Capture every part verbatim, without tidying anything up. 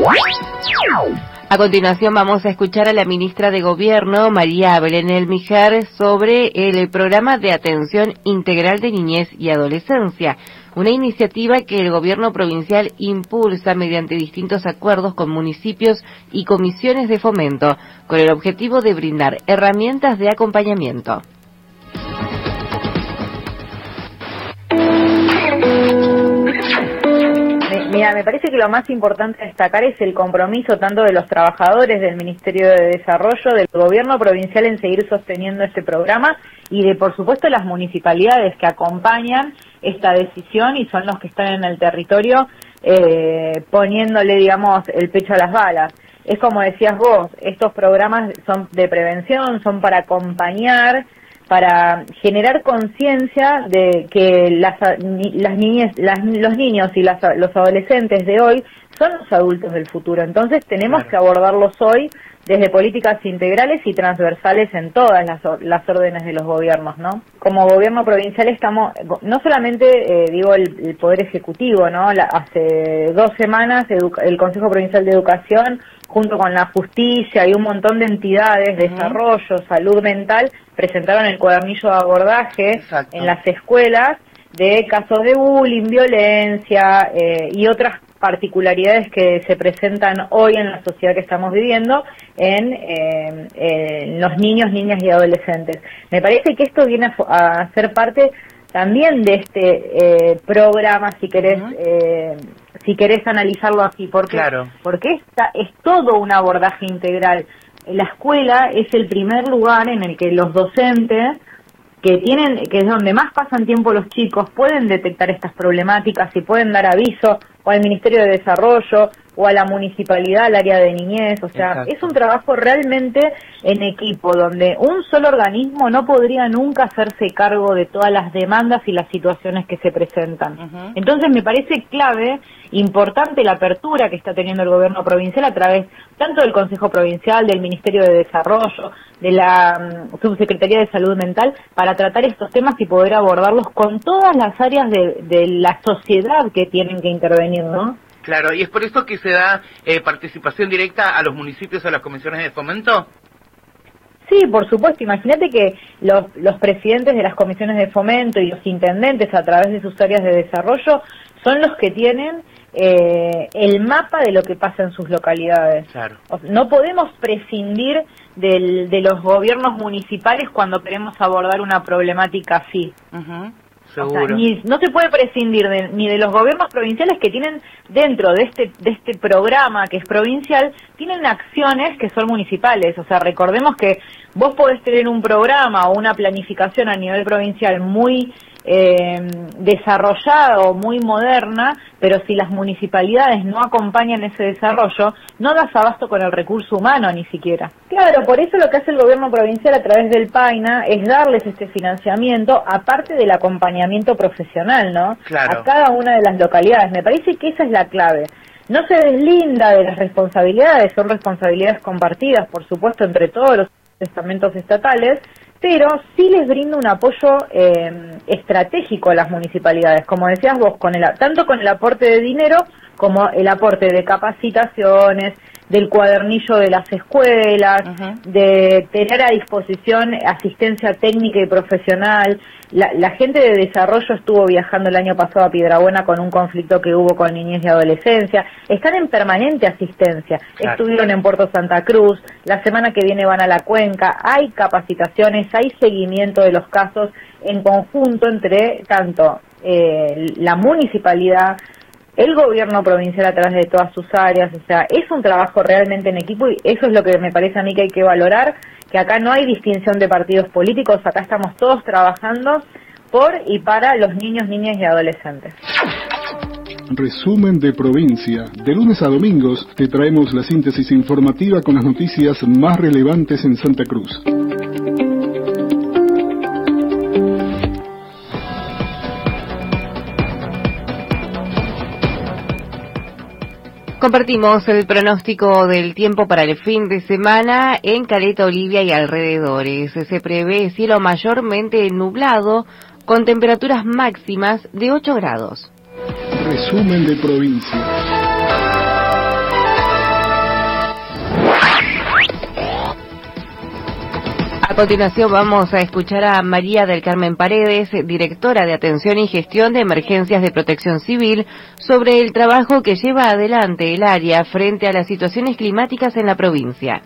A continuación vamos a escuchar a la ministra de Gobierno, María Belén Elmijar, sobre el programa de atención integral de niñez y adolescencia, una iniciativa que el gobierno provincial impulsa mediante distintos acuerdos con municipios y comisiones de fomento, con el objetivo de brindar herramientas de acompañamiento. Mira, me parece que lo más importante a destacar es el compromiso tanto de los trabajadores del Ministerio de Desarrollo, del gobierno provincial en seguir sosteniendo este programa y de, por supuesto, las municipalidades que acompañan esta decisión y son los que están en el territorio eh, poniéndole, digamos, el pecho a las balas. Es como decías vos, estos programas son de prevención, son para acompañar, para generar conciencia de que las, las niñez, las, los niños y las, los adolescentes de hoy son los adultos del futuro. Entonces tenemos claro. que abordarlos hoy desde políticas integrales y transversales en todas las, las órdenes de los gobiernos, ¿no? Como gobierno provincial estamos, no solamente, eh, digo, el, el Poder Ejecutivo, ¿no? La, hace dos semanas el Consejo Provincial de Educación, junto con la justicia y un montón de entidades, uh-huh. desarrollo, salud mental, presentaron el cuadernillo de abordaje Exacto. en las escuelas de casos de bullying, violencia eh, y otras particularidades que se presentan hoy en la sociedad que estamos viviendo en, eh, en los niños, niñas y adolescentes. Me parece que esto viene a, a ser parte también de este eh, programa, si querés, uh-huh. eh, si querés analizarlo así, porque claro. porque esta es todo un abordaje integral. La escuela es el primer lugar en el que los docentes, que tienen, que es donde más pasan tiempo los chicos, pueden detectar estas problemáticas y pueden dar aviso o al Ministerio de Desarrollo o a la municipalidad, al área de niñez. O sea, Exacto. es un trabajo realmente en equipo, donde un solo organismo no podría nunca hacerse cargo de todas las demandas y las situaciones que se presentan. Uh-huh. Entonces me parece clave, importante la apertura que está teniendo el gobierno provincial a través tanto del Consejo Provincial, del Ministerio de Desarrollo, de la um, Subsecretaría de Salud Mental, para tratar estos temas y poder abordarlos con todas las áreas de, de la sociedad que tienen que intervenir, ¿no? Claro, ¿y es por eso que se da eh, participación directa a los municipios, a las comisiones de fomento? Sí, por supuesto. Imagínate que los, los presidentes de las comisiones de fomento y los intendentes a través de sus áreas de desarrollo son los que tienen eh, el mapa de lo que pasa en sus localidades. Claro. No podemos prescindir del, de los gobiernos municipales cuando queremos abordar una problemática así. Uh-huh. O sea, ni, no se puede prescindir de, ni de los gobiernos provinciales que tienen dentro de este de este programa que es provincial, tienen acciones que son municipales. O sea, recordemos que vos podés tener un programa o una planificación a nivel provincial muy eh, desarrollada o muy moderna, pero si las municipalidades no acompañan ese desarrollo, no das abasto con el recurso humano ni siquiera. Claro, por eso lo que hace el gobierno provincial a través del PAINA es darles este financiamiento, aparte del acompañamiento profesional, ¿no? Claro. A cada una de las localidades. Me parece que esa es la clave. No se deslinda de las responsabilidades, son responsabilidades compartidas, por supuesto, entre todos los estamentos estatales, pero sí les brinda un apoyo eh, estratégico a las municipalidades, como decías vos, con el, tanto con el aporte de dinero como el aporte de capacitaciones, del cuadernillo de las escuelas, uh-huh. de tener a disposición asistencia técnica y profesional. La, la gente de desarrollo estuvo viajando el año pasado a Piedrabuena con un conflicto que hubo con niñez y adolescencia. Están en permanente asistencia. Claro. Estuvieron en Puerto Santa Cruz, la semana que viene van a la Cuenca. Hay capacitaciones, hay seguimiento de los casos en conjunto entre tanto eh, la municipalidad, el gobierno provincial a través de todas sus áreas. O sea, es un trabajo realmente en equipo y eso es lo que me parece a mí que hay que valorar, que acá no hay distinción de partidos políticos, acá estamos todos trabajando por y para los niños, niñas y adolescentes. Resumen de provincia. De lunes a domingos te traemos la síntesis informativa con las noticias más relevantes en Santa Cruz. Compartimos el pronóstico del tiempo para el fin de semana en Caleta Olivia y alrededores. Se prevé cielo mayormente nublado con temperaturas máximas de ocho grados. Resumen de provincia. continuación vamos a escuchar a María del Carmen Paredes, directora de Atención y Gestión de Emergencias de Protección Civil, sobre el trabajo que lleva adelante el área frente a las situaciones climáticas en la provincia.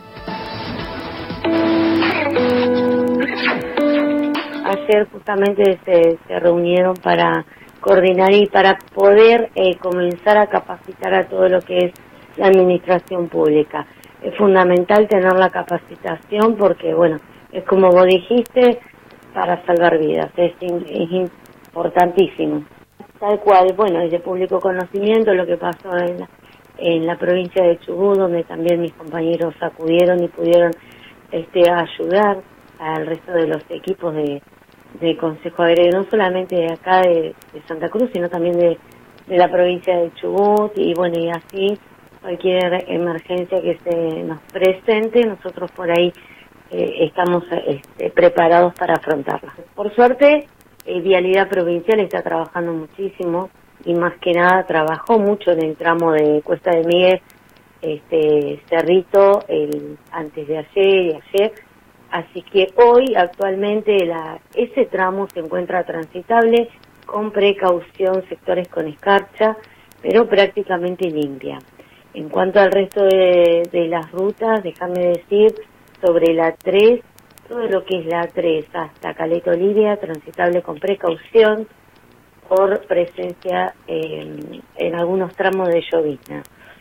Ayer justamente se, se reunieron para coordinar y para poder eh, comenzar a capacitar a todo lo que es la administración pública. Es fundamental tener la capacitación porque, bueno, es como vos dijiste, para salvar vidas, es, es importantísimo. Tal cual, bueno, es de público conocimiento lo que pasó en la, en la provincia de Chubut, donde también mis compañeros acudieron y pudieron este, ayudar al resto de los equipos de, de Consejo Agrario, no solamente de acá de, de Santa Cruz, sino también de, de la provincia de Chubut, y bueno, y así cualquier emergencia que se nos presente, nosotros por ahí eh, estamos este, preparados para afrontarla. Por suerte, eh, Vialidad Provincial está trabajando muchísimo y más que nada trabajó mucho en el tramo de Cuesta de Miguel, este, Cerrito, el, antes de ayer y ayer, así que hoy actualmente la, ese tramo se encuentra transitable con precaución, sectores con escarcha, pero prácticamente limpia. En cuanto al resto de, de las rutas, déjame decir, sobre la tres, todo lo que es la tres hasta Caleta Olivia, transitable con precaución por presencia en, en algunos tramos de llovizna.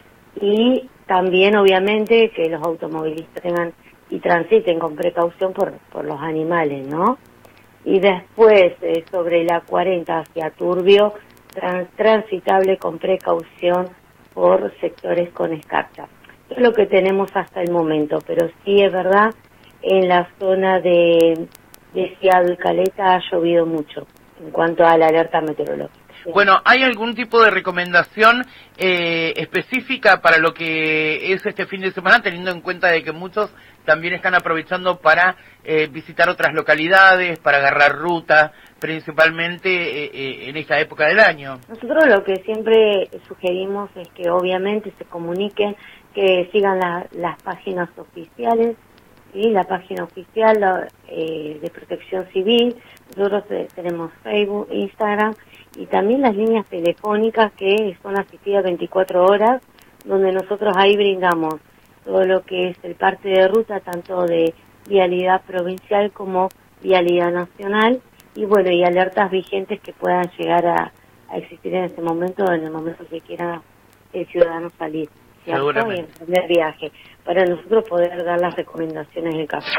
Y también, obviamente, que los automovilistas tengan y transiten con precaución por, por los animales, ¿no? Y después, eh, sobre la cuarenta hacia Turbio, trans, transitable con precaución por sectores con escarcha. Es lo que tenemos hasta el momento, pero sí es verdad, en la zona de, de Ciado y Caleta ha llovido mucho en cuanto a la alerta meteorológica. Bueno, ¿hay algún tipo de recomendación eh, específica para lo que es este fin de semana, teniendo en cuenta de que muchos también están aprovechando para eh, visitar otras localidades, para agarrar ruta, principalmente eh, eh, en esta época del año? Nosotros lo que siempre sugerimos es que obviamente se comuniquen, que sigan la, las páginas oficiales, ¿sí? La página oficial eh, de Protección Civil. Nosotros eh, tenemos Facebook, Instagram y también las líneas telefónicas que son asistidas veinticuatro horas, donde nosotros ahí brindamos todo lo que es el parte de ruta, tanto de vialidad provincial como vialidad nacional, y bueno, y alertas vigentes que puedan llegar a, a existir en ese momento, en el momento que quiera el ciudadano salir, ¿cierto? Y emprender viaje, para nosotros poder dar las recomendaciones del caso.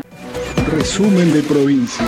Resumen de provincia.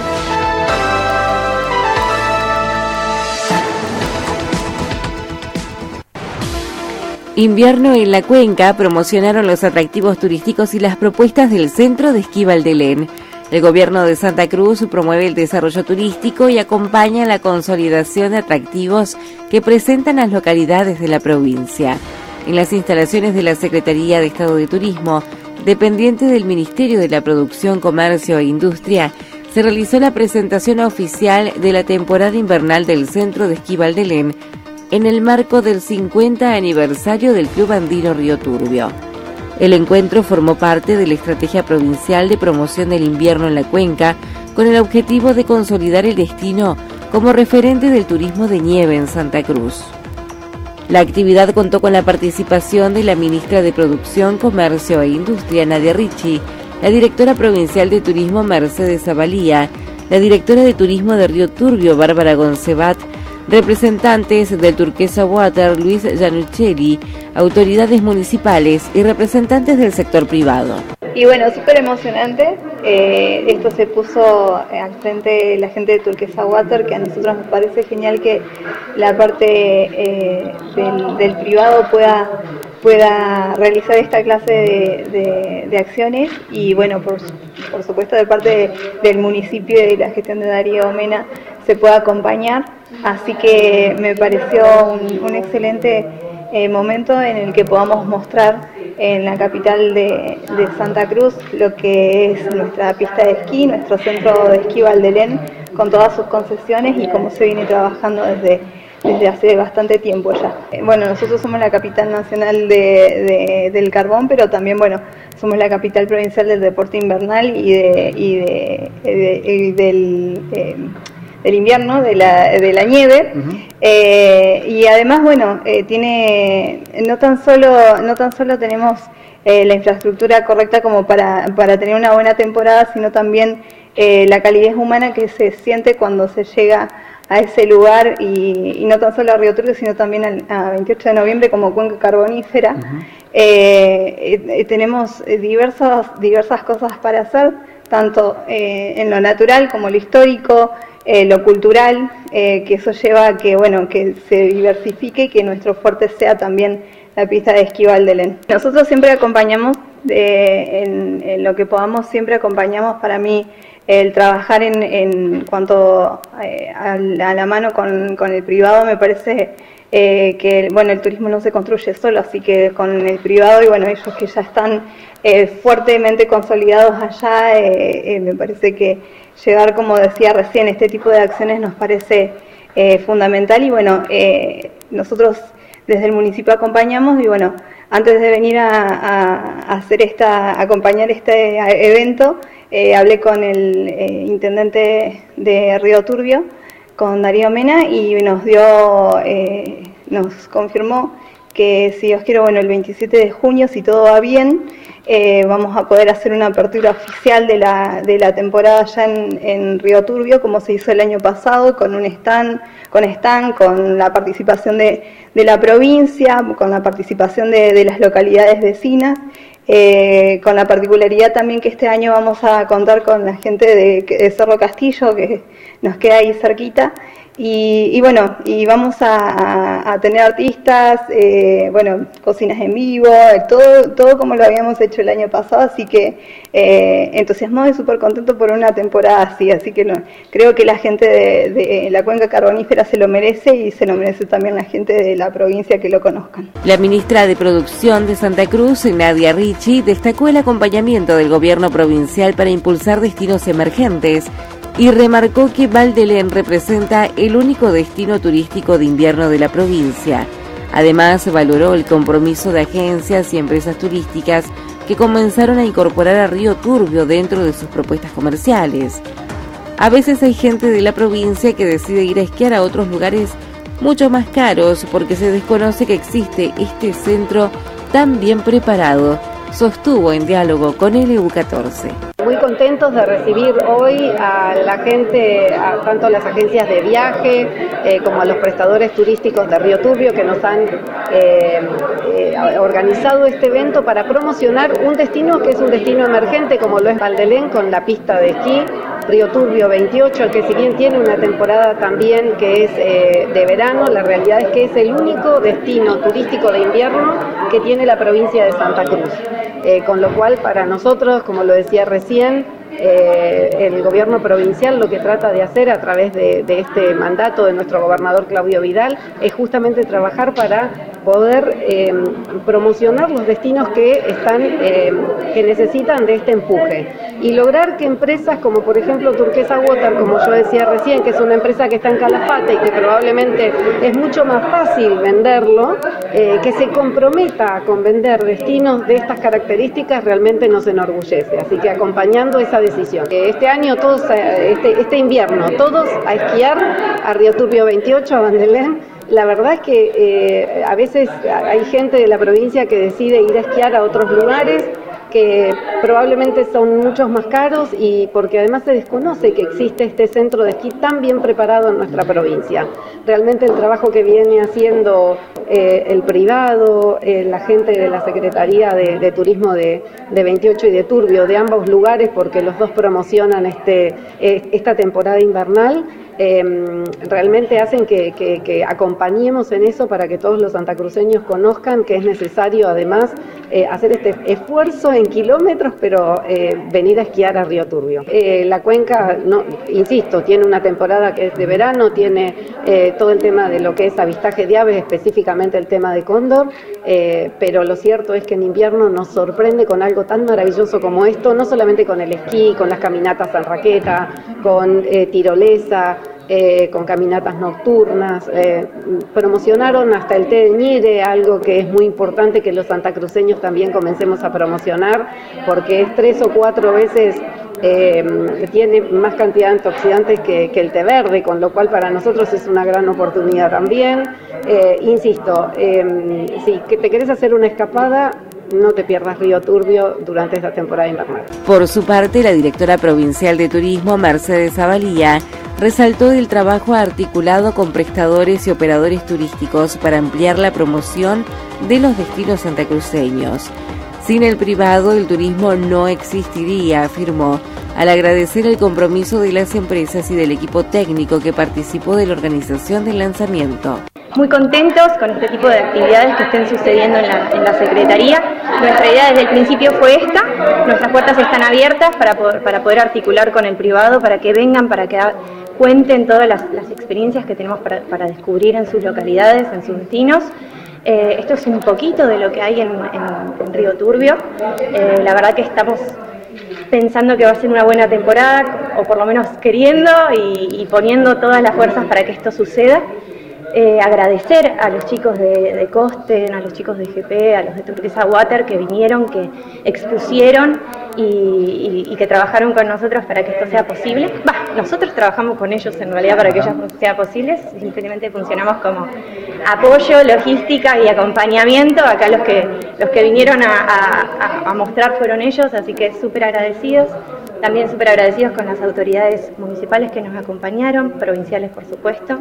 Invierno en la Cuenca promocionaron los atractivos turísticos y las propuestas del Centro de Esquí Valdelén. El gobierno de Santa Cruz promueve el desarrollo turístico y acompaña la consolidación de atractivos que presentan las localidades de la provincia. En las instalaciones de la Secretaría de Estado de Turismo, dependiente del Ministerio de la Producción, Comercio e Industria, se realizó la presentación oficial de la temporada invernal del Centro de Esquí Valdelén, en el marco del cincuenta aniversario del Club Andino Río Turbio. El encuentro formó parte de la estrategia provincial de promoción del invierno en la Cuenca, con el objetivo de consolidar el destino como referente del turismo de nieve en Santa Cruz. La actividad contó con la participación de la ministra de Producción, Comercio e Industria, Nadia Ricci, la directora provincial de Turismo, Mercedes Zavalía, la directora de Turismo de Río Turbio, Bárbara Goncebat, representantes del Turquesa Water, Luis Giannuccelli, autoridades municipales y representantes del sector privado. Y bueno, súper emocionante. Eh, esto se puso al frente la gente de Turquesa Water, que a nosotros nos parece genial que la parte eh, del, del privado pueda pueda realizar esta clase de, de, de acciones, y bueno, por, por supuesto de parte de, del municipio y de la gestión de Darío Mena se pueda acompañar, así que me pareció un, un excelente eh, momento en el que podamos mostrar en la capital de, de Santa Cruz lo que es nuestra pista de esquí, nuestro centro de esquí Valdelén, con todas sus concesiones y cómo se viene trabajando desde desde hace bastante tiempo ya. Bueno, nosotros somos la capital nacional de, de, del carbón, pero también, bueno, somos la capital provincial del deporte invernal y, de, y, de, de, y del... Eh, del invierno, de la, de la nieve. Uh-huh. eh, y además, bueno, eh, tiene, no tan solo, no tan solo tenemos eh, la infraestructura correcta como para, para tener una buena temporada, sino también eh, la calidez humana que se siente cuando se llega a ese lugar, y, y no tan solo a Río Turbio, sino también a, a veintiocho de noviembre como cuenca carbonífera. Uh-huh. eh, eh, tenemos diversas, diversas cosas para hacer, tanto eh, en lo natural como lo histórico, Eh, lo cultural, eh, que eso lleva a que, bueno, que se diversifique y que nuestro fuerte sea también la pista de esquí Valdelén. Nosotros siempre acompañamos, de, en, en lo que podamos, siempre acompañamos. Para mí, el trabajar en, en cuanto eh, a, a la mano con, con el privado, me parece eh, que, bueno, el turismo no se construye solo, así que con el privado y, bueno, ellos que ya están eh, fuertemente consolidados allá, eh, eh, me parece que llegar, como decía recién, este tipo de acciones nos parece eh, fundamental. Y bueno, eh, nosotros desde el municipio acompañamos, y bueno, antes de venir a, a, a hacer esta, acompañar este evento, eh, hablé con el eh, intendente de Río Turbio, con Darío Mena, y nos dio, eh, nos confirmó que, si Dios quiere, bueno, el veintisiete de junio, si todo va bien, Eh, vamos a poder hacer una apertura oficial de la, de la temporada ya en, en Río Turbio, como se hizo el año pasado, con un stand, con stand, con la participación de, de la provincia, con la participación de, de las localidades vecinas, eh, con la particularidad también que este año vamos a contar con la gente de, de Cerro Castillo, que nos queda ahí cerquita. Y, y bueno, y vamos a, a, a tener artistas, eh, bueno, cocinas en vivo, todo, todo como lo habíamos hecho el año pasado, así que eh, entusiasmado y súper contento por una temporada así, así que no, creo que la gente de, de la cuenca carbonífera se lo merece, y se lo merece también la gente de la provincia que lo conozcan. La ministra de Producción de Santa Cruz, Nadia Ricci, destacó el acompañamiento del gobierno provincial para impulsar destinos emergentes, y remarcó que Valdelén representa el único destino turístico de invierno de la provincia. Además, valoró el compromiso de agencias y empresas turísticas que comenzaron a incorporar a Río Turbio dentro de sus propuestas comerciales. A veces hay gente de la provincia que decide ir a esquiar a otros lugares mucho más caros porque se desconoce que existe este centro tan bien preparado, sostuvo en diálogo con L U catorce. Muy contentos de recibir hoy a la gente, a tanto a las agencias de viaje eh, como a los prestadores turísticos de Río Turbio, que nos han eh, eh, organizado este evento para promocionar un destino que es un destino emergente, como lo es Valdelén, con la pista de esquí Río Turbio veintiocho, que si bien tiene una temporada también que es eh, de verano, la realidad es que es el único destino turístico de invierno que tiene la provincia de Santa Cruz. Eh, con lo cual, para nosotros, como lo decía recién, eh, el gobierno provincial lo que trata de hacer a través de, de este mandato de nuestro gobernador Claudio Vidal es justamente trabajar para poder eh, promocionar los destinos que están eh, que necesitan de este empuje y lograr que empresas como por ejemplo Turquesa Water, como yo decía recién, que es una empresa que está en Calafate y que probablemente es mucho más fácil venderlo, eh, que se comprometa con vender destinos de estas características, realmente nos enorgullece. Así que acompañando esa decisión. Este año, todos, este, este invierno, todos a esquiar a Río Turbio veintiocho, a Valdelén. La verdad es que eh, a veces hay gente de la provincia que decide ir a esquiar a otros lugares que probablemente son muchos más caros, y porque además se desconoce que existe este centro de esquí tan bien preparado en nuestra provincia. Realmente el trabajo que viene haciendo eh, el privado, eh, la gente de la Secretaría de, de Turismo de, de veintiocho y de Turbio, de ambos lugares, porque los dos promocionan este, eh, esta temporada invernal, Eh, realmente hacen que, que, que acompañemos en eso para que todos los santacruceños conozcan que es necesario además eh, hacer este esfuerzo en kilómetros, pero eh, venir a esquiar a Río Turbio. Eh, la cuenca, no, insisto, tiene una temporada que es de verano, tiene eh, todo el tema de lo que es avistaje de aves, específicamente el tema de cóndor, eh, pero lo cierto es que en invierno nos sorprende con algo tan maravilloso como esto, no solamente con el esquí, con las caminatas en raqueta, con eh, tirolesa, eh, con caminatas nocturnas, eh, promocionaron hasta el té de ñire, algo que es muy importante que los santacruceños también comencemos a promocionar, porque es tres o cuatro veces, eh, tiene más cantidad de antioxidantes que, que el té verde, con lo cual para nosotros es una gran oportunidad también. Eh, insisto, eh, si que te querés hacer una escapada, no te pierdas Río Turbio durante esta temporada invernal. Por su parte, la directora provincial de Turismo, Mercedes Zavalía, resaltó el trabajo articulado con prestadores y operadores turísticos para ampliar la promoción de los destinos santacruceños. Sin el privado, el turismo no existiría, afirmó, al agradecer el compromiso de las empresas y del equipo técnico que participó de la organización del lanzamiento. Muy contentos con este tipo de actividades que estén sucediendo en la, en la Secretaría. Nuestra idea desde el principio fue esta, nuestras puertas están abiertas para poder, para poder articular con el privado, para que vengan, para que cuenten todas las, las experiencias que tenemos para, para descubrir en sus localidades, en sus destinos. Eh, esto es un poquito de lo que hay en, en, en Río Turbio. Eh, la verdad que estamos pensando que va a ser una buena temporada, o por lo menos queriendo y, y poniendo todas las fuerzas para que esto suceda. Eh, agradecer a los chicos de, de Costen, a los chicos de G P, a los de Turquesa Water que vinieron, que expusieron y, y, y que trabajaron con nosotros para que esto sea posible. Bah, nosotros trabajamos con ellos en realidad para que ello sea posible, simplemente funcionamos como apoyo, logística y acompañamiento. Acá los que, los que vinieron a, a, a mostrar fueron ellos, así que súper agradecidos. También súper agradecidos con las autoridades municipales que nos acompañaron, provinciales por supuesto.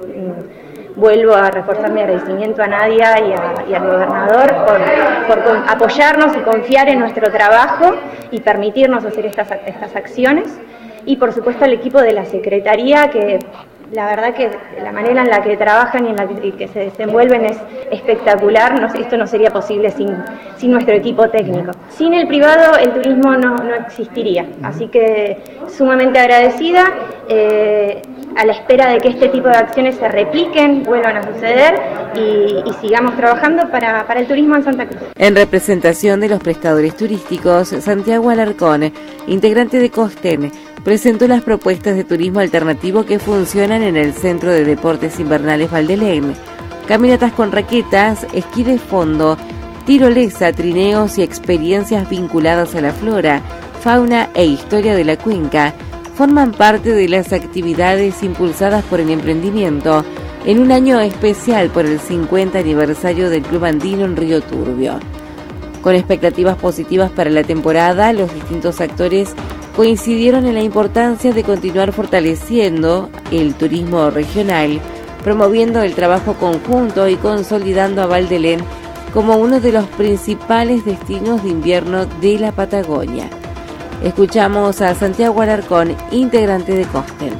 Vuelvo a reforzar mi agradecimiento a Nadia y, a, y al gobernador por, por apoyarnos y confiar en nuestro trabajo y permitirnos hacer estas, estas acciones. Y por supuesto al equipo de la Secretaría, que la verdad que la manera en la que trabajan y en la que, que se desenvuelven es espectacular. No, esto no sería posible sin, sin nuestro equipo técnico. Sin el privado el turismo no, no existiría, así que sumamente agradecida, eh, a la espera de que este tipo de acciones se repliquen, vuelvan a suceder y, y sigamos trabajando para, para el turismo en Santa Cruz. En representación de los prestadores turísticos, Santiago Alarcón, integrante de Costen, presentó las propuestas de turismo alternativo que funcionan en el Centro de Deportes Invernales Valdelén: caminatas con raquetas, esquí de fondo, tirolesa, trineos y experiencias vinculadas a la flora, fauna e historia de la cuenca. Forman parte de las actividades impulsadas por el emprendimiento en un año especial por el cincuenta aniversario del Club Andino en Río Turbio. Con expectativas positivas para la temporada, los distintos actores coincidieron en la importancia de continuar fortaleciendo el turismo regional, promoviendo el trabajo conjunto y consolidando a Valdelén como uno de los principales destinos de invierno de la Patagonia. Escuchamos a Santiago Alarcón, integrante de Costen.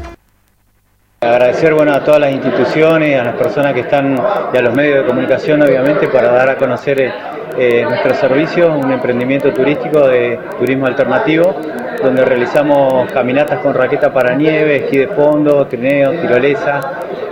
Agradecer bueno, a todas las instituciones, a las personas que están y a los medios de comunicación, obviamente, para dar a conocer eh, nuestro servicio, un emprendimiento turístico de turismo alternativo, donde realizamos caminatas con raqueta para nieve, esquí de fondo, trineo, tirolesa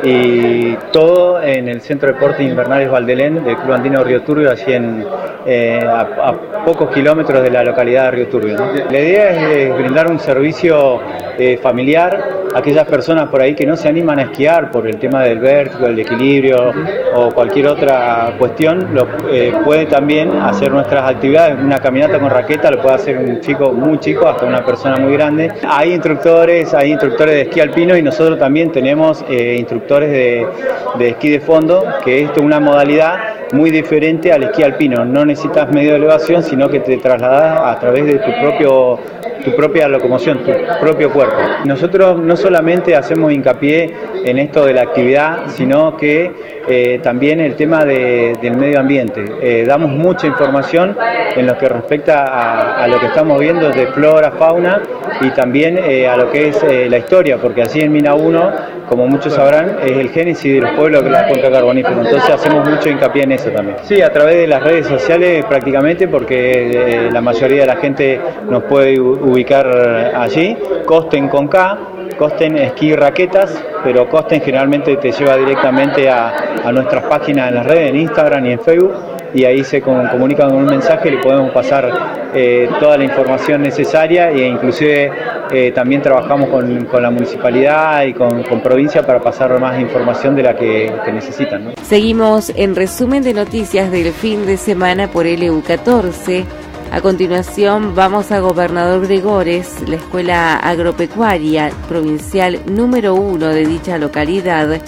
y todo en el Centro de Deportes Invernales Valdelén del Club Andino Río Turbio, allí en, eh, a, a pocos kilómetros de la localidad de Río Turbio, ¿no? La idea es eh, brindar un servicio eh, familiar a aquellas personas por ahí que no se animan a esquiar por el tema del vértigo, el equilibrio o cualquier otra cuestión. Lo, eh, puede también hacer nuestras actividades, una caminata con raqueta lo puede hacer un chico muy chico hasta una persona muy grande. Hay instructores, hay instructores de esquí alpino y nosotros también tenemos eh, instructores de, de esquí de fondo, que esto es una modalidad muy diferente al esquí alpino. No necesitas medio de elevación, sino que te trasladas a través de tu propio tu propia locomoción, tu propio cuerpo. Nosotros no solamente hacemos hincapié en esto de la actividad, sino que eh, también el tema de, del medio ambiente. Eh, damos mucha información en lo que respecta a, a lo que estamos viendo de flora, fauna y también eh, a lo que es eh, la historia, porque allí en Mina uno, como muchos sabrán, es el génesis de los pueblos de la cuenca carbonífera. Entonces hacemos mucho hincapié en eso también. Sí, a través de las redes sociales prácticamente, porque eh, la mayoría de la gente nos puede ubicar allí. Costen con K, Costen esquí raquetas, pero Costen generalmente te lleva directamente a, a nuestras páginas en las redes, en Instagram y en Facebook. y ahí se comunican con un mensaje, le podemos pasar eh, toda la información necesaria e inclusive eh, también trabajamos con, con la municipalidad y con, con provincia para pasar más información de la que, que necesitan, ¿no? Seguimos en resumen de noticias del fin de semana por L U catorce. A continuación vamos a Gobernador Gregores. La Escuela Agropecuaria Provincial número uno de dicha localidad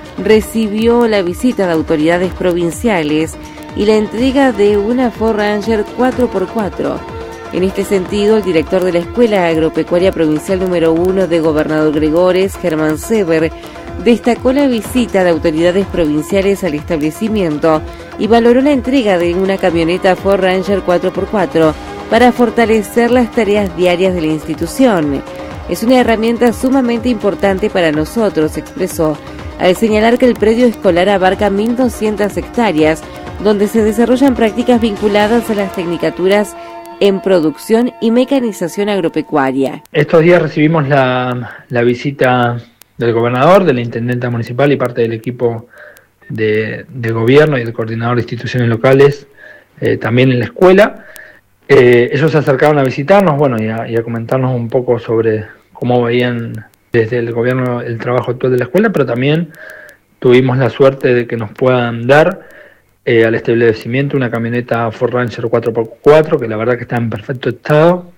recibió la visita de autoridades provinciales y la entrega de una Ford Ranger cuatro por cuatro. En este sentido, el director de la Escuela Agropecuaria Provincial número uno de Gobernador Gregores, Germán Sever, destacó la visita de autoridades provinciales al establecimiento y valoró la entrega de una camioneta Ford Ranger cuatro por cuatro para fortalecer las tareas diarias de la institución. Es una herramienta sumamente importante para nosotros, expresó, al señalar que el predio escolar abarca mil doscientas hectáreas, donde se desarrollan prácticas vinculadas a las tecnicaturas en producción y mecanización agropecuaria. Estos días recibimos la, la visita del gobernador, de la intendenta municipal y parte del equipo de, de gobierno y del coordinador de instituciones locales, eh, también en la escuela. Eh, ellos se acercaron a visitarnos, bueno, y a, y a comentarnos un poco sobre cómo veían desde el gobierno el trabajo actual de la escuela, pero también tuvimos la suerte de que nos puedan dar eh, al establecimiento una camioneta Ford Ranger cuatro por cuatro, que la verdad que está en perfecto estado.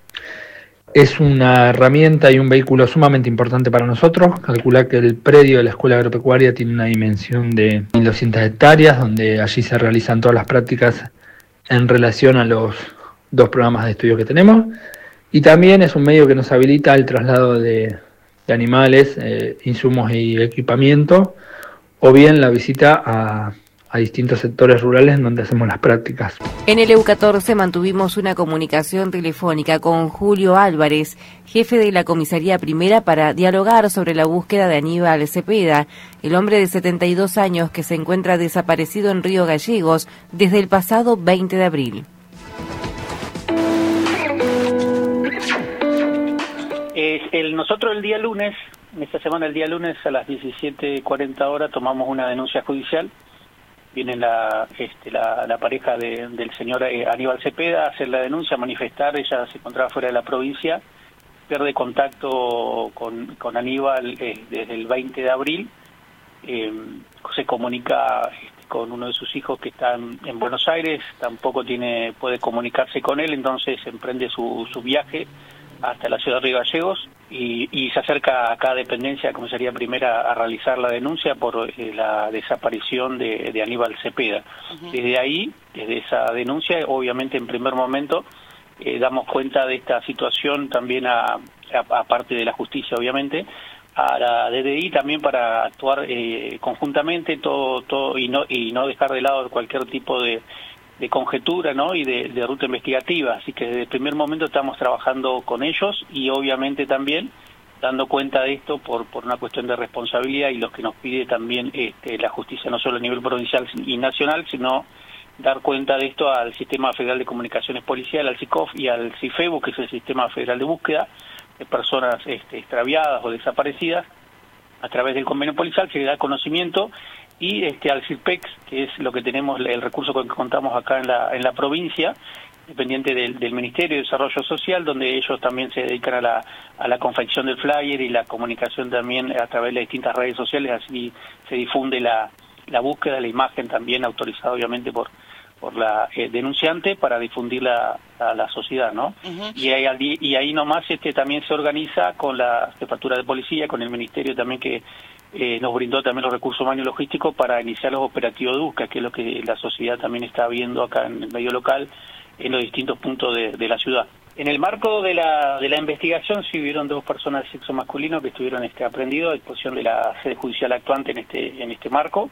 Es una herramienta y un vehículo sumamente importante para nosotros. Calcula que el predio de la Escuela Agropecuaria tiene una dimensión de mil doscientas hectáreas, donde allí se realizan todas las prácticas en relación a los dos programas de estudio que tenemos. Y también es un medio que nos habilita el traslado de, de animales, eh, insumos y equipamiento, o bien la visita a... a distintos sectores rurales en donde hacemos las prácticas. En el L U catorce mantuvimos una comunicación telefónica con Julio Álvarez, jefe de la Comisaría Primera, para dialogar sobre la búsqueda de Aníbal Cepeda, el hombre de setenta y dos años que se encuentra desaparecido en Río Gallegos desde el pasado veinte de abril. Eh, el, nosotros el día lunes, esta semana el día lunes a las diecisiete cuarenta horas tomamos una denuncia judicial. Viene la, este, la, la pareja de, del señor eh, Aníbal Cepeda a hacer la denuncia, a manifestar. Ella se encontraba fuera de la provincia, pierde contacto con, con Aníbal eh, desde el veinte de abril, eh, se comunica este, con uno de sus hijos que está en, en Buenos Aires, tampoco tiene puede comunicarse con él, entonces emprende su, su viaje hasta la ciudad de Río Gallegos y, y se acerca a cada dependencia, Comisaría Primera, a realizar la denuncia por eh, la desaparición de, de Aníbal Cepeda. Uh-huh. Desde ahí, desde esa denuncia, obviamente en primer momento eh, damos cuenta de esta situación también a, a, a parte de la justicia, obviamente, a la D D I también para actuar eh, conjuntamente todo todo y no y no dejar de lado cualquier tipo de de conjetura, ¿no? y de, de ruta investigativa, así que desde el primer momento estamos trabajando con ellos y obviamente también dando cuenta de esto por por una cuestión de responsabilidad y lo que nos pide también este, la justicia, no solo a nivel provincial y nacional, sino dar cuenta de esto al Sistema Federal de Comunicaciones Policial, al SICOF y al CIFEBU, que es el Sistema Federal de Búsqueda de Personas este, extraviadas o desaparecidas. A través del convenio policial se le da conocimiento y este al CIRPEX, que es lo que tenemos, el recurso con que contamos acá en la en la provincia, dependiente del, del Ministerio de Desarrollo Social, donde ellos también se dedican a la a la confección del flyer y la comunicación también a través de las distintas redes sociales, así se difunde la, la búsqueda, la imagen también autorizada obviamente por por la eh, denunciante para difundirla a la sociedad, ¿no? Uh-huh. Y ahí y ahí nomás este también se organiza con la Jefatura de Policía, con el Ministerio también que Eh, nos brindó también los recursos humanos y logísticos para iniciar los operativos de búsqueda, que es lo que la sociedad también está viendo acá en el medio local, en los distintos puntos de, de la ciudad. En el marco de la de la investigación sí hubieron dos personas de sexo masculino que estuvieron este aprendidos a disposición de la sede judicial actuante en este en este marco.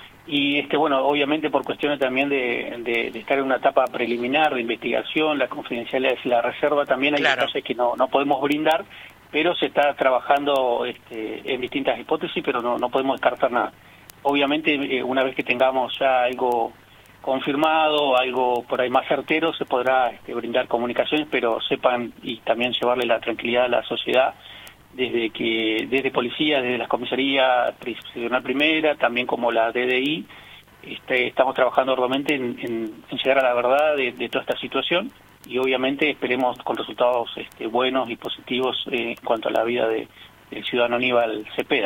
Y este bueno, obviamente por cuestiones también de, de, de estar en una etapa preliminar de investigación, la confidencialidad y la reserva, también hay claro. cosas que no, no podemos brindar, pero se está trabajando este, en distintas hipótesis, pero no, no podemos descartar nada. Obviamente, eh, una vez que tengamos ya algo confirmado, algo por ahí más certero, se podrá este, brindar comunicaciones, pero sepan y también llevarle la tranquilidad a la sociedad, desde que desde policía, desde la comisaría seccional primera, también como la D D I, este, estamos trabajando arduamente en, en, en llegar a la verdad de, de toda esta situación y obviamente esperemos con resultados este, buenos y positivos eh, en cuanto a la vida de, del ciudadano Aníbal Cepeda.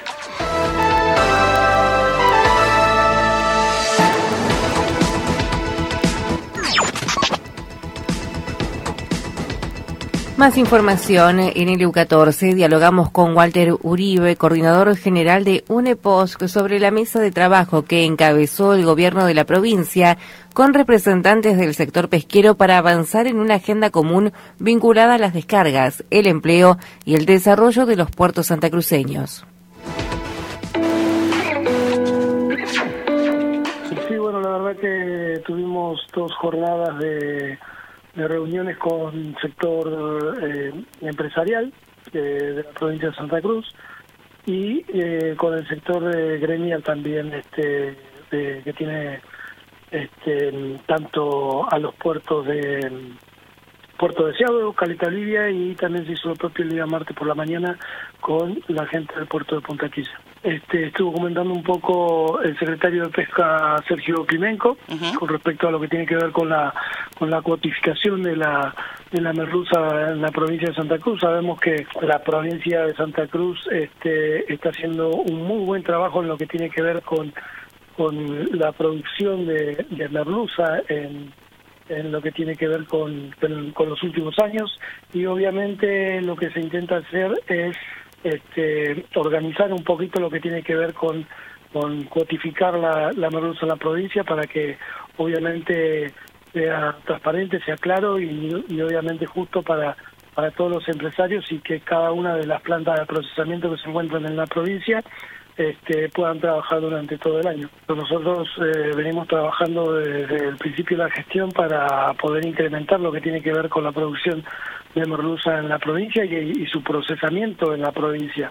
Más información en el E U catorce. Dialogamos con Walter Uribe, coordinador general de UNEPOSC, sobre la mesa de trabajo que encabezó el gobierno de la provincia con representantes del sector pesquero para avanzar en una agenda común vinculada a las descargas, el empleo y el desarrollo de los puertos santacruceños. Sí, bueno, la verdad que tuvimos dos jornadas de... de reuniones con el sector eh, empresarial eh, de la provincia de Santa Cruz y eh, con el sector eh, gremial también, este, de, que tiene este, tanto a los puertos de Puerto Deseado, Caleta Olivia, y también se hizo lo propio el día martes por la mañana con la gente del puerto de Punta Quilla. Este, estuvo comentando un poco el secretario de Pesca, Sergio Climenco, uh-huh. con respecto a lo que tiene que ver con la con la cuotificación de la de la merluza en la provincia de Santa Cruz. Sabemos que la provincia de Santa Cruz este, está haciendo un muy buen trabajo en lo que tiene que ver con con la producción de, de merluza en en lo que tiene que ver con, con, con los últimos años, y obviamente lo que se intenta hacer es este, organizar un poquito lo que tiene que ver con, con cuotificar la, la merluza en la provincia para que obviamente sea transparente, sea claro y, y obviamente justo para, para todos los empresarios, y que cada una de las plantas de procesamiento que se encuentran en la provincia Este, puedan trabajar durante todo el año. Nosotros eh, venimos trabajando desde el principio de la gestión para poder incrementar lo que tiene que ver con la producción de merluza en la provincia y, y su procesamiento en la provincia.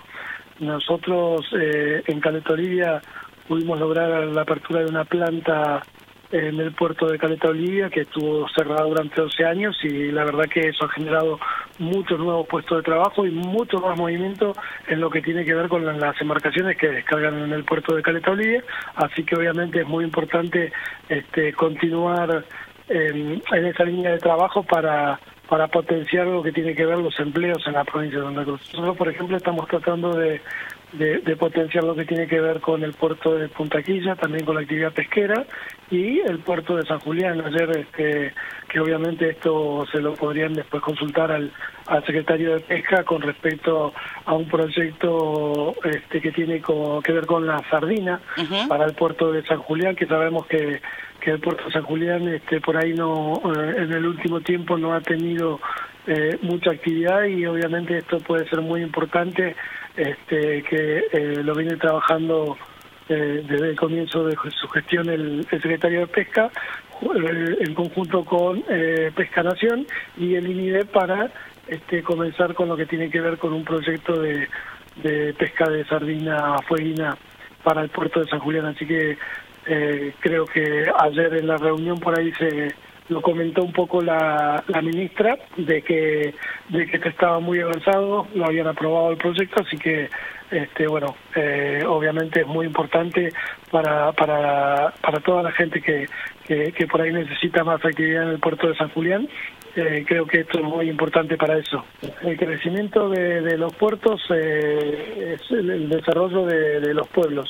Nosotros eh, en Caleta Olivia pudimos lograr la apertura de una planta en el puerto de Caleta Olivia que estuvo cerrada durante doce años, y la verdad que eso ha generado muchos nuevos puestos de trabajo y mucho más movimiento en lo que tiene que ver con las embarcaciones que descargan en el puerto de Caleta Olivia, así que obviamente es muy importante este, continuar en, en esa línea de trabajo para para potenciar lo que tiene que ver los empleos en la provincia de Santa Cruz. Nosotros, por ejemplo, estamos tratando de, de, de potenciar lo que tiene que ver con el puerto de Punta Quilla, también con la actividad pesquera, y el puerto de San Julián. Ayer, este, que obviamente esto se lo podrían después consultar al, al secretario de Pesca con respecto a un proyecto este, que tiene co, que ver con la sardina uh-huh. para el puerto de San Julián, que sabemos que que el puerto de San Julián este, por ahí no eh, en el último tiempo no ha tenido eh, mucha actividad, y obviamente esto puede ser muy importante, este, que eh, lo viene trabajando eh, desde el comienzo de su gestión el, el secretario de Pesca eh, en conjunto con eh, Pesca Nación y el I N I D E para este, comenzar con lo que tiene que ver con un proyecto de, de pesca de sardina fueguina para el puerto de San Julián. Así que Eh, creo que ayer en la reunión por ahí se lo comentó un poco la, la ministra de que de que estaba muy avanzado, lo habían aprobado el proyecto, así que este bueno eh, obviamente es muy importante para para para toda la gente que, que que por ahí necesita más actividad en el puerto de San Julián. Eh, creo que esto es muy importante para eso. El crecimiento de, de los puertos eh, es el, el desarrollo de, de los pueblos.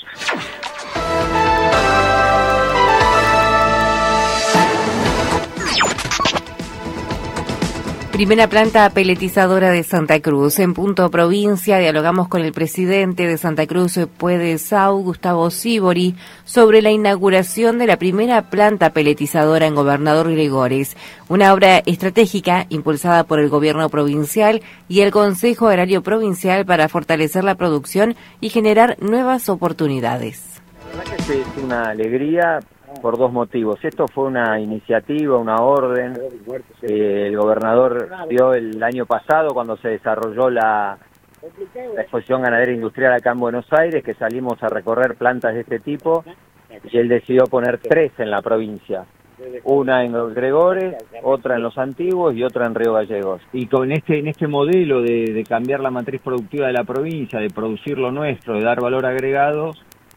Primera planta peletizadora de Santa Cruz. En Punto Provincia dialogamos con el presidente de Santa Cruz Puede Sau, Gustavo Sibori, sobre la inauguración de la primera planta peletizadora en Gobernador Gregores, una obra estratégica impulsada por el gobierno provincial y el Consejo Agrario Provincial para fortalecer la producción y generar nuevas oportunidades. La verdad que es una alegría por dos motivos. Esto fue una iniciativa, una orden que el gobernador dio el año pasado cuando se desarrolló la, la exposición ganadera industrial acá en Buenos Aires, que salimos a recorrer plantas de este tipo, y él decidió poner tres en la provincia. Una en Gregores, otra en Los Antiguos y otra en Río Gallegos. Y con este, en este modelo de, de cambiar la matriz productiva de la provincia, de producir lo nuestro, de dar valor agregado,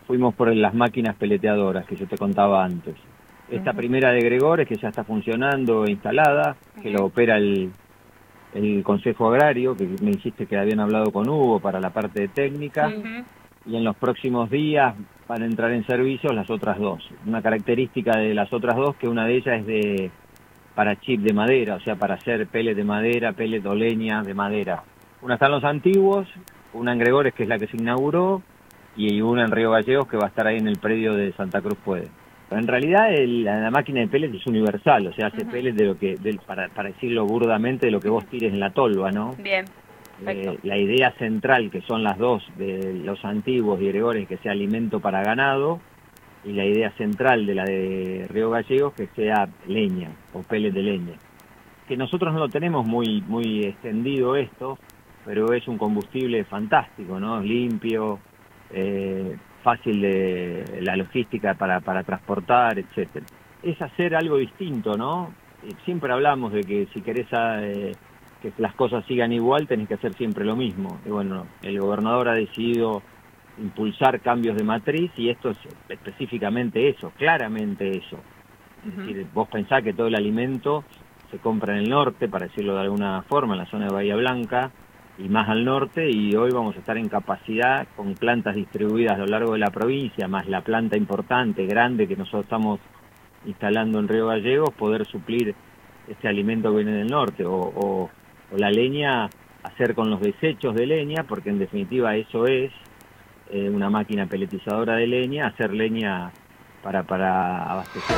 fuimos por las máquinas peleteadoras que yo te contaba antes. Esta uh-huh. primera de Gregores, que ya está funcionando e instalada, uh-huh. que lo opera el, el Consejo Agrario, que me dijiste que habían hablado con Hugo para la parte de técnica, uh-huh. y en los próximos días van a entrar en servicio las otras dos. Una característica de las otras dos, que una de ellas es de para chip de madera, o sea, para hacer pellet de madera, pellet o leña de madera. Una está en los antiguos, una en Gregores, que es la que se inauguró, y una en Río Gallegos, que va a estar ahí en el predio de Santa Cruz Puede. Pero en realidad el, la, la máquina de pellet es universal, o sea, hace uh-huh. pellet de lo que, de, para, para decirlo burdamente, de lo que vos tires en la tolva, ¿no? Bien, eh, la idea central, que son las dos, de los antiguos y Gregores, que sea alimento para ganado, y la idea central de la de Río Gallegos, que sea leña, o pellet de leña. Que nosotros no lo tenemos muy, muy extendido esto, pero es un combustible fantástico, ¿no? Limpio, eh, fácil de la logística para, para transportar, etcétera. Es hacer algo distinto, ¿no? Siempre hablamos de que si querés eh, que las cosas sigan igual, tenés que hacer siempre lo mismo. Y bueno, el gobernador ha decidido impulsar cambios de matriz, y esto es específicamente eso, claramente eso. Uh-huh. Es decir, vos pensás que todo el alimento se compra en el norte, para decirlo de alguna forma, en la zona de Bahía Blanca, y más al norte, y hoy vamos a estar en capacidad con plantas distribuidas a lo largo de la provincia, más la planta importante, grande, que nosotros estamos instalando en Río Gallegos, poder suplir este alimento que viene del norte, o, o, o la leña, hacer con los desechos de leña, porque en definitiva eso es eh, una máquina peletizadora de leña, hacer leña para, para abastecer.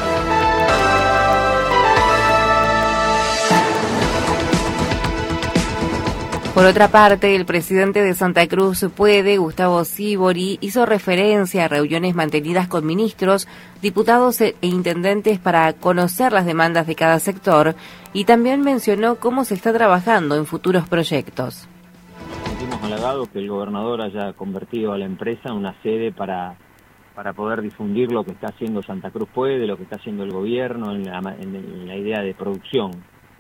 Por otra parte, el presidente de Santa Cruz Puede, Gustavo Sibori, hizo referencia a reuniones mantenidas con ministros, diputados e intendentes para conocer las demandas de cada sector, y también mencionó cómo se está trabajando en futuros proyectos. Nos sentimos halagados que el gobernador haya convertido a la empresa en una sede para, para poder difundir lo que está haciendo Santa Cruz Puede, lo que está haciendo el gobierno en la, en, en la idea de producción.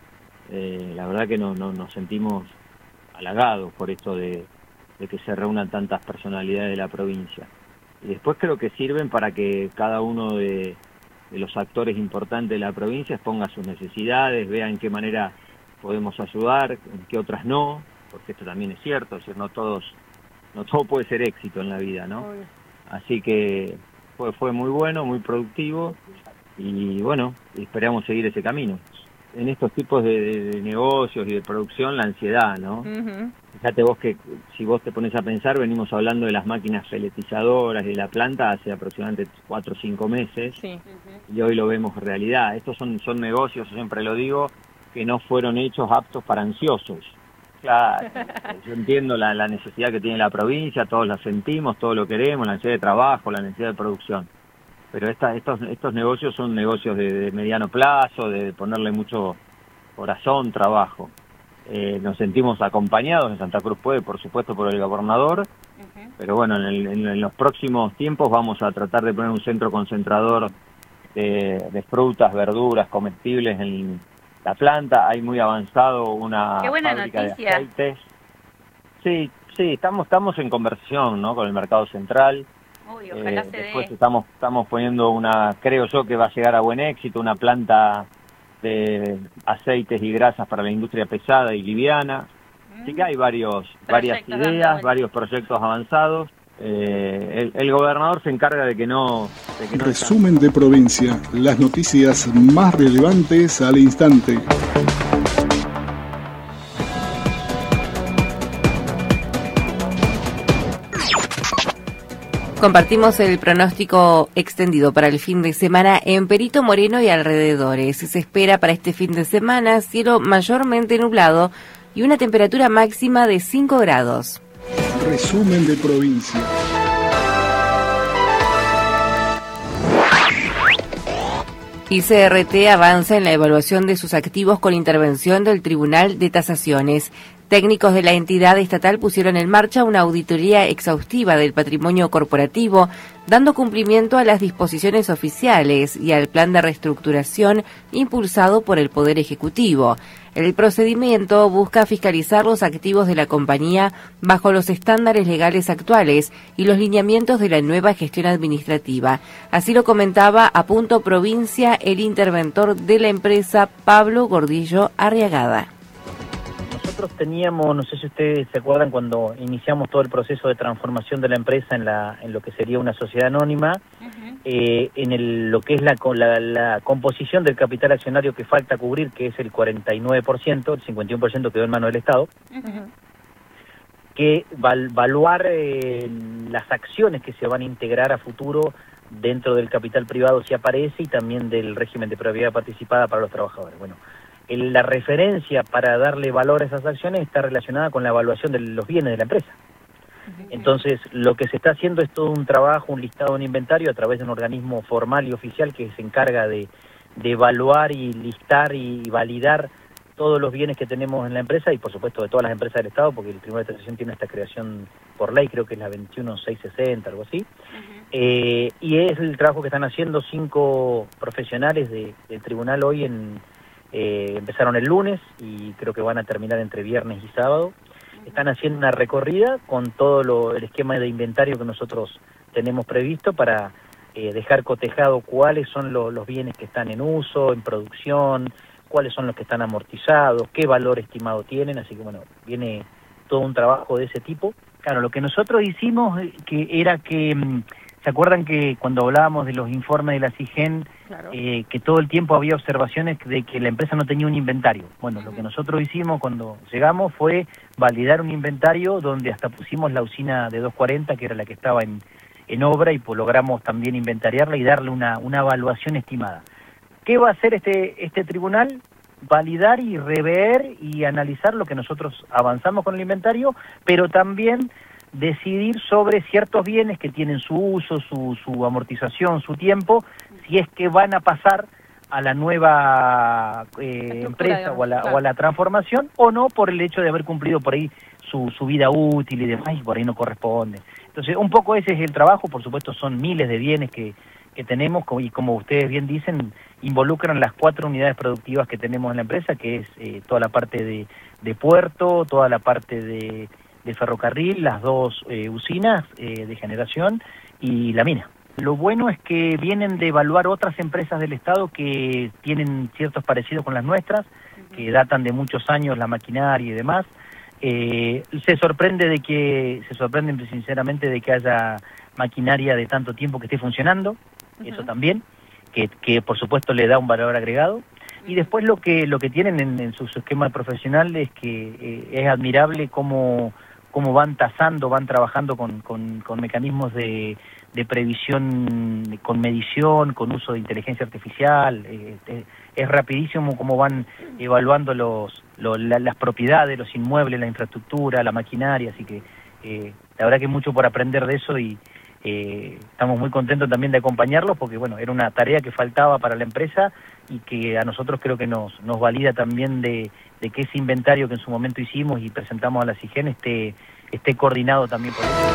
Eh, la verdad que no, no, nos sentimos halagados por esto de, de que se reúnan tantas personalidades de la provincia. Y después creo que sirven para que cada uno de, de los actores importantes de la provincia exponga sus necesidades, vea en qué manera podemos ayudar, en qué otras no, porque esto también es cierto, es decir, no todos, no todo puede ser éxito en la vida, ¿no? Así que fue, fue muy bueno, muy productivo, y bueno, esperamos seguir ese camino. En estos tipos de, de, de negocios y de producción, la ansiedad, ¿no? Uh-huh. Fíjate vos que si vos te pones a pensar, venimos hablando de las máquinas peletizadoras y de la planta hace aproximadamente cuatro o cinco meses, sí. uh-huh. y hoy lo vemos realidad. Estos son, son negocios, yo siempre lo digo, que no fueron hechos aptos para ansiosos. Claro, yo entiendo la, la necesidad que tiene la provincia, todos la sentimos, todos lo queremos, la necesidad de trabajo, la necesidad de producción. Pero esta, estos, estos negocios son negocios de, de mediano plazo, de ponerle mucho corazón, trabajo. Eh, nos sentimos acompañados en Santa Cruz Puede, por supuesto, por el gobernador, uh-huh. pero bueno, en, el, en, en los próximos tiempos vamos a tratar de poner un centro concentrador de, de frutas, verduras, comestibles en la planta. Hay muy avanzado una Qué buena fábrica noticia. de aceites. Sí, sí, estamos, estamos en conversación, ¿no?, con el mercado central. Uy, ojalá eh, se después dé. estamos estamos poniendo una, creo yo que va a llegar a buen éxito, una planta de aceites y grasas para la industria pesada y liviana. Mm. Así que hay varios varias ideas, varios proyectos avanzados. Eh, el, el gobernador se encarga de que no... De que no Resumen de provincia, las noticias más relevantes al instante. Compartimos el pronóstico extendido para el fin de semana en Perito Moreno y alrededores. Se espera para este fin de semana cielo mayormente nublado y una temperatura máxima de cinco grados. Resumen de provincia. I C R T avanza en la evaluación de sus activos con intervención del Tribunal de Tasaciones. Técnicos de la entidad estatal pusieron en marcha una auditoría exhaustiva del patrimonio corporativo, dando cumplimiento a las disposiciones oficiales y al plan de reestructuración impulsado por el Poder Ejecutivo. El procedimiento busca fiscalizar los activos de la compañía bajo los estándares legales actuales y los lineamientos de la nueva gestión administrativa. Así lo comentaba a Punto Provincia el interventor de la empresa, Pablo Gordillo Arriagada. Nosotros teníamos, no sé si ustedes se acuerdan, cuando iniciamos todo el proceso de transformación de la empresa en la en lo que sería una sociedad anónima, uh-huh. eh, en el, lo que es la, la, la composición del capital accionario que falta cubrir, que es el cuarenta y nueve por ciento, el cincuenta y uno por ciento quedó en manos del Estado, uh-huh. que va a evaluar eh, las acciones que se van a integrar a futuro dentro del capital privado si aparece y también del régimen de propiedad participada para los trabajadores. Bueno, la referencia para darle valor a esas acciones está relacionada con la evaluación de los bienes de la empresa. Entonces, lo que se está haciendo es todo un trabajo, un listado, un inventario a través de un organismo formal y oficial que se encarga de, de evaluar y listar y validar todos los bienes que tenemos en la empresa y, por supuesto, de todas las empresas del Estado, porque el Tribunal de Tasación tiene esta creación por ley, creo que es la veintiuno mil seiscientos sesenta, algo así. Uh-huh. eh, y es el trabajo que están haciendo cinco profesionales de, del tribunal hoy en... Eh, empezaron el lunes y creo que van a terminar entre viernes y sábado. Están haciendo una recorrida con todo lo, el esquema de inventario que nosotros tenemos previsto para eh, dejar cotejado cuáles son lo, los bienes que están en uso, en producción, cuáles son los que están amortizados, qué valor estimado tienen, así que bueno, viene todo un trabajo de ese tipo. Claro, lo que nosotros hicimos que era que... ¿Se acuerdan que cuando hablábamos de los informes de la SIGEN, claro. eh, que todo el tiempo había observaciones de que la empresa no tenía un inventario? Bueno, uh-huh. lo que nosotros hicimos cuando llegamos fue validar un inventario donde hasta pusimos la usina de doscientos cuarenta, que era la que estaba en, en obra, y pues logramos también inventariarla y darle una, una evaluación estimada. ¿Qué va a hacer este, este tribunal? Validar y rever y analizar lo que nosotros avanzamos con el inventario, pero también decidir sobre ciertos bienes que tienen su uso, su, su amortización, su tiempo, si es que van a pasar a la nueva eh, empresa, digamos, o, a la, claro. o a la transformación, o no, por el hecho de haber cumplido por ahí su, su vida útil y demás, y por ahí no corresponde. Entonces, un poco ese es el trabajo. Por supuesto son miles de bienes que, que tenemos, y como ustedes bien dicen, involucran las cuatro unidades productivas que tenemos en la empresa, que es eh, toda la parte de, de puerto, toda la parte de de ferrocarril, las dos eh, usinas eh, de generación y la mina. Lo bueno es que vienen de evaluar otras empresas del Estado que tienen ciertos parecidos con las nuestras, uh-huh. que datan de muchos años la maquinaria y demás. Eh, se sorprende de que, se sorprenden sinceramente de que haya maquinaria de tanto tiempo que esté funcionando, uh-huh. eso también, que, que por supuesto le da un valor agregado. Y después lo que lo que tienen en, en su, su esquema profesional es que eh, es admirable cómo cómo van tasando, van trabajando con, con, con mecanismos de, de previsión, con medición, con uso de inteligencia artificial. Eh, eh, es rapidísimo cómo van evaluando los, los la, las propiedades, los inmuebles, la infraestructura, la maquinaria, así que eh, la verdad que hay mucho por aprender de eso y eh, estamos muy contentos también de acompañarlos porque bueno, era una tarea que faltaba para la empresa y que a nosotros creo que nos, nos valida también de, de que ese inventario que en su momento hicimos y presentamos a la SIGEN esté, esté coordinado también por eso.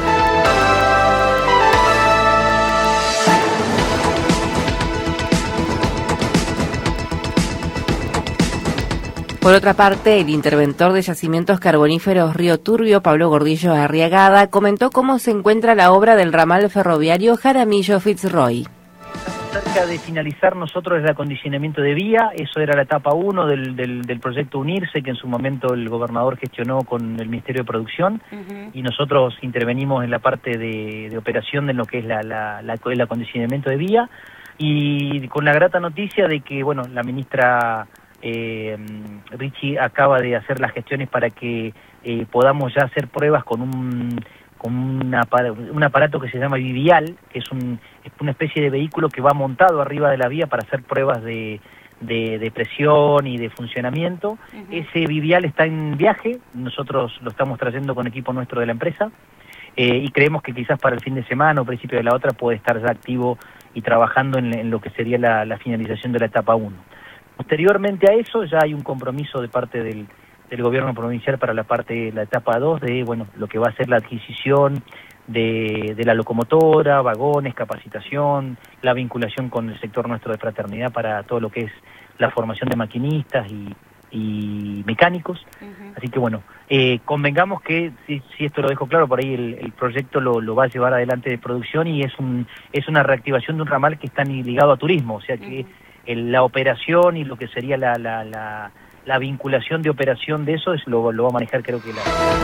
Por otra parte, el interventor de yacimientos carboníferos Río Turbio, Pablo Gordillo Arriagada, comentó cómo se encuentra la obra del ramal ferroviario Jaramillo-Fitzroy. Cerca de finalizar nosotros el acondicionamiento de vía, eso era la etapa uno del, del, del proyecto Unirse, que en su momento el gobernador gestionó con el Ministerio de Producción, uh-huh. y nosotros intervenimos en la parte de, de operación de lo que es la, la, la, el acondicionamiento de vía, y con la grata noticia de que, bueno, la ministra eh, Richie acaba de hacer las gestiones para que eh, podamos ya hacer pruebas con un... con una, un aparato que se llama Vivial, que es, un, es una especie de vehículo que va montado arriba de la vía para hacer pruebas de, de, de presión y de funcionamiento. Uh-huh. Ese Vivial está en viaje, nosotros lo estamos trayendo con equipo nuestro de la empresa, eh, y creemos que quizás para el fin de semana o principio de la otra puede estar ya activo y trabajando en, en lo que sería la, la finalización de la etapa uno. Posteriormente a eso ya hay un compromiso de parte del del gobierno provincial para la parte, la etapa dos de, bueno, lo que va a ser la adquisición de, de la locomotora, vagones, capacitación, la vinculación con el sector nuestro de fraternidad para todo lo que es la formación de maquinistas y, y mecánicos. Uh-huh. Así que bueno, eh, convengamos que, si, si esto lo dejo claro, por ahí el, el proyecto lo, lo va a llevar adelante de producción y es un es una reactivación de un ramal que está ligado a turismo, o sea que uh-huh. el, la operación y lo que sería la, la, la, la vinculación de operación de eso es lo, lo va a manejar, creo que la...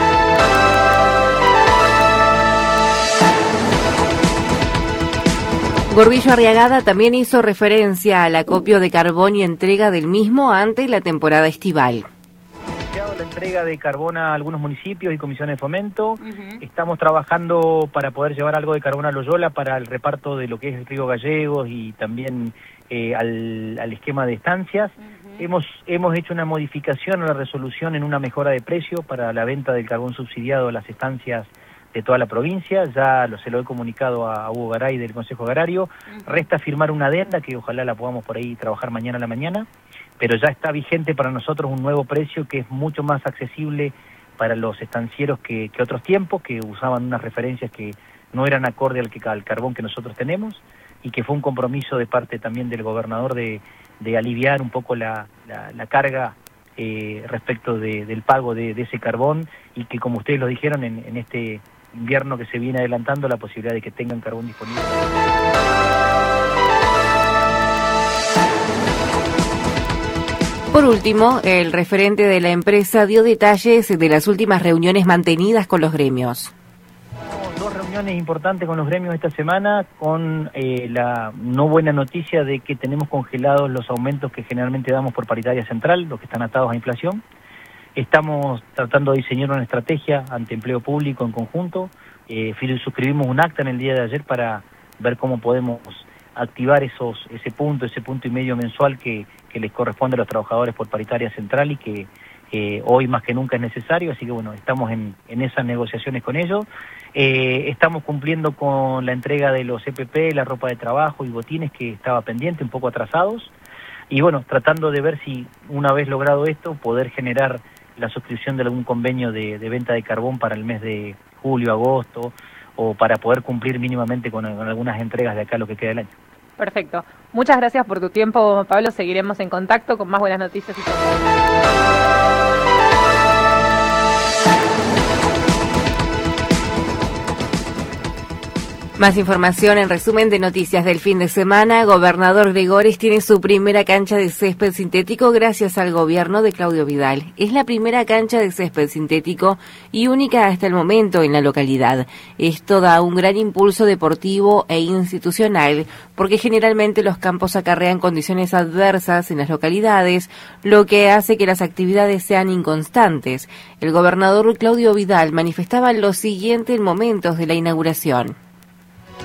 Gordillo Arriagada también hizo referencia al acopio de carbón y entrega del mismo ante la temporada estival. La entrega de carbón a algunos municipios y comisiones de fomento. Uh-huh. Estamos trabajando para poder llevar algo de carbón a Loyola para el reparto de lo que es el Río Gallegos y también eh, al, al esquema de estancias. Uh-huh. Hemos, hemos hecho una modificación a la resolución en una mejora de precio para la venta del carbón subsidiado a las estancias de toda la provincia. Ya lo, se lo he comunicado a, a Hugo Garay del Consejo Agrario. Uh-huh. Resta firmar una adenda que ojalá la podamos por ahí trabajar mañana a la mañana, pero ya está vigente para nosotros un nuevo precio que es mucho más accesible para los estancieros que, que otros tiempos, que usaban unas referencias que no eran acorde al, que, al carbón que nosotros tenemos, y que fue un compromiso de parte también del gobernador de, de aliviar un poco la, la, la carga eh, respecto de, del pago de, de ese carbón, y que, como ustedes lo dijeron, en, en este invierno que se viene adelantando, la posibilidad de que tengan carbón disponible. Por último, el referente de la empresa dio detalles de las últimas reuniones mantenidas con los gremios. Dos reuniones importantes con los gremios esta semana, con eh, la no buena noticia de que tenemos congelados los aumentos que generalmente damos por paritaria central, los que están atados a inflación. Estamos tratando de diseñar una estrategia ante empleo público en conjunto. Eh, suscribimos un acta en el día de ayer para ver cómo podemos activar esos ese punto, ese punto y medio mensual que, que les corresponde a los trabajadores por paritaria central y que eh, hoy más que nunca es necesario. Así que bueno, estamos en, en esas negociaciones con ellos. Eh, estamos cumpliendo con la entrega de los E P P, la ropa de trabajo y botines que estaba pendiente, un poco atrasados. Y bueno, tratando de ver si una vez logrado esto, poder generar la suscripción de algún convenio de, de venta de carbón para el mes de julio, agosto, o para poder cumplir mínimamente con, con algunas entregas de acá lo que queda del año. Perfecto. Muchas gracias por tu tiempo, Pablo. Seguiremos en contacto con más buenas noticias y todo. Más información en resumen de noticias del fin de semana. Gobernador Gregores tiene su primera cancha de césped sintético gracias al gobierno de Claudio Vidal. Es la primera cancha de césped sintético y única hasta el momento en la localidad. Esto da un gran impulso deportivo e institucional porque generalmente los campos acarrean condiciones adversas en las localidades, lo que hace que las actividades sean inconstantes. El gobernador Claudio Vidal manifestaba lo siguiente en momentos de la inauguración.